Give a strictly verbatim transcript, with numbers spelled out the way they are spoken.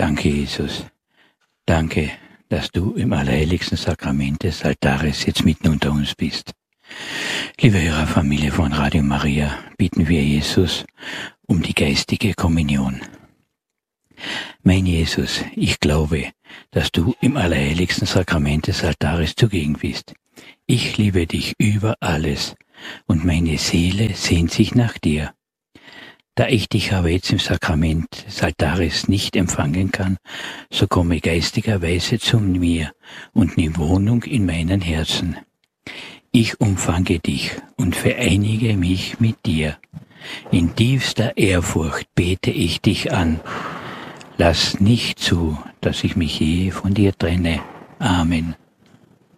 Danke, Jesus. Danke, dass du im allerheiligsten Sakrament des Altares jetzt mitten unter uns bist. Liebe Hörerfamilie von Radio Maria, bitten wir Jesus um die geistige Kommunion. Mein Jesus, ich glaube, dass du im allerheiligsten Sakrament des Altares zugegen bist. Ich liebe dich über alles und meine Seele sehnt sich nach dir. Da ich dich aber jetzt im Sakrament des Altares nicht empfangen kann, so komme geistigerweise zu mir und nimm Wohnung in meinem Herzen. Ich umfange dich und vereinige mich mit dir. In tiefster Ehrfurcht bete ich dich an. Lass nicht zu, dass ich mich je von dir trenne. Amen.